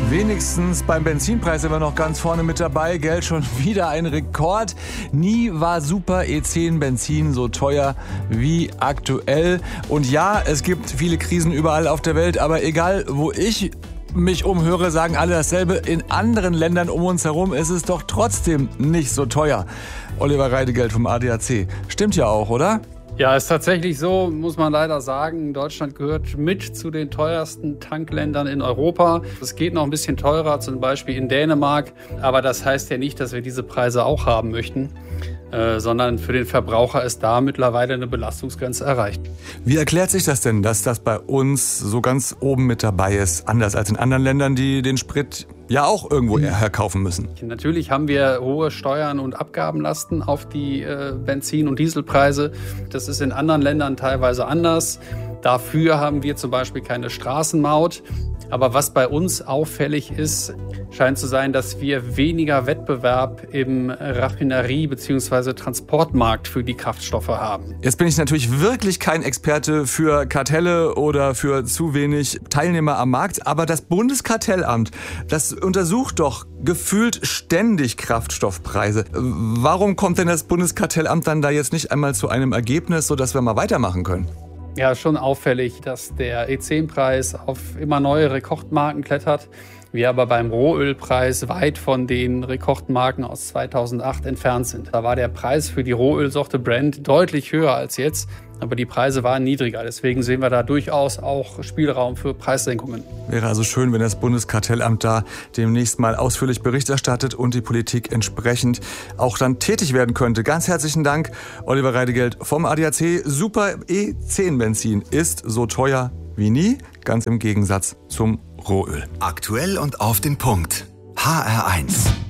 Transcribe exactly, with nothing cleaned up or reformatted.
Wenigstens beim Benzinpreis sind wir noch ganz vorne mit dabei. Gell, schon wieder ein Rekord. Nie war Super E zehn Benzin so teuer wie aktuell. Und ja, es gibt viele Krisen überall auf der Welt, aber egal, wo ich mich umhöre, sagen alle dasselbe. In anderen Ländern um uns herum ist es doch trotzdem nicht so teuer. Oliver Reidegeld vom A D A C. Stimmt ja auch, oder? Ja, ist tatsächlich so, muss man leider sagen. Deutschland gehört mit zu den teuersten Tankländern in Europa. Es geht noch ein bisschen teurer, zum Beispiel in Dänemark. Aber das heißt ja nicht, dass wir diese Preise auch haben möchten, äh, sondern für den Verbraucher ist da mittlerweile eine Belastungsgrenze erreicht. Wie erklärt sich das denn, dass das bei uns so ganz oben mit dabei ist, anders als in anderen Ländern, die den Sprit ja auch irgendwo herkaufen müssen? Natürlich haben wir hohe Steuern und Abgabenlasten auf die äh, Benzin- und Dieselpreise. Das ist in anderen Ländern teilweise anders. Dafür haben wir zum Beispiel keine Straßenmaut. Aber was bei uns auffällig ist, scheint zu sein, dass wir weniger Wettbewerb im Raffinerie- bzw. Transportmarkt für die Kraftstoffe haben. Jetzt bin ich natürlich wirklich kein Experte für Kartelle oder für zu wenig Teilnehmer am Markt, aber das Bundeskartellamt, das untersucht doch gefühlt ständig Kraftstoffpreise. Warum kommt denn das Bundeskartellamt dann da jetzt nicht einmal zu einem Ergebnis, sodass wir mal weitermachen können? Ja, schon auffällig, dass der E zehn Preis auf immer neue Rekordmarken klettert. Wir aber beim Rohölpreis weit von den Rekordmarken aus zweitausendacht entfernt sind. Da war der Preis für die Rohölsorte Brent deutlich höher als jetzt, aber die Preise waren niedriger. Deswegen sehen wir da durchaus auch Spielraum für Preissenkungen. Wäre also schön, wenn das Bundeskartellamt da demnächst mal ausführlich Bericht erstattet und die Politik entsprechend auch dann tätig werden könnte. Ganz herzlichen Dank, Oliver Reidegeld vom A D A C. Super E zehn Benzin ist so teuer wie nie, ganz im Gegensatz zum Rohöl. Aktuell und auf den Punkt. H R eins.